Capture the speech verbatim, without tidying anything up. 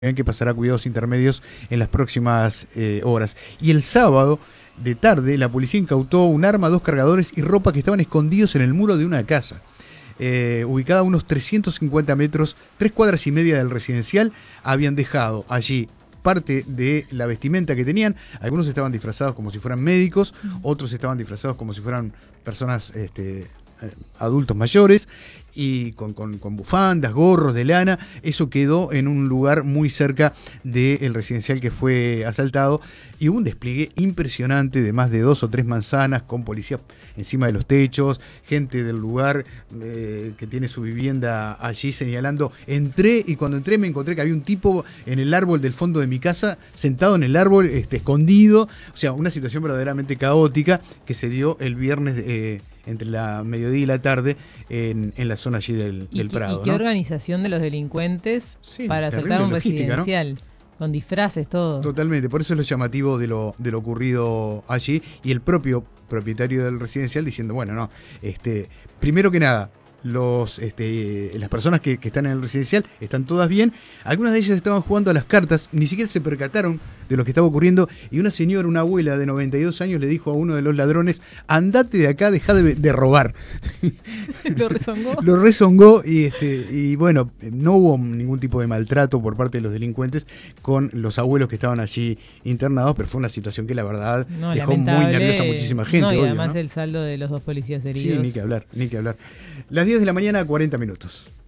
que pasará cuidados intermedios en las próximas eh, horas. Y el sábado de tarde la policía incautó un arma, dos cargadores y ropa que estaban escondidos en el muro de una casa. Eh, ubicada a unos trescientos cincuenta metros, tres cuadras y media del residencial, habían dejado allí parte de la vestimenta que tenían. Algunos estaban disfrazados como si fueran médicos, otros estaban disfrazados como si fueran personas este, eh, adultos mayores, y con, con, con bufandas, gorros de lana. Eso quedó en un lugar muy cerca del residencial que fue asaltado, y hubo un despliegue impresionante de más de dos o tres manzanas con policías encima de los techos, gente del lugar eh, que tiene su vivienda allí señalando. Entré y cuando entré me encontré que había un tipo en el árbol del fondo de mi casa, sentado en el árbol, este, escondido. O sea, una situación verdaderamente caótica que se dio el viernes eh, entre la mediodía y la tarde en, en la zona allí del, del ¿Y, Prado. ¿Y qué ¿no? organización de los delincuentes Sí, para asaltar un residencial? ¿No? Con disfraces, todo. Totalmente, por eso es lo llamativo de lo, de lo ocurrido allí, y el propio propietario del residencial diciendo, bueno, no, este, primero que nada, los, este, las personas que, que están en el residencial están todas bien. Algunas de ellas estaban jugando a las cartas, ni siquiera se percataron de lo que estaba ocurriendo, y una señora, una abuela de noventa y dos años, le dijo a uno de los ladrones: andate de acá, dejá de, de robar. Lo rezongó. Lo rezongó y, este, y bueno, no hubo ningún tipo de maltrato por parte de los delincuentes con los abuelos que estaban allí internados, pero fue una situación que la verdad no, dejó muy nerviosa a muchísima gente. No, y obvio, además ¿no? el saldo de los dos policías heridos. Sí, ni que hablar, ni que hablar. Las diez de la mañana, cuarenta minutos.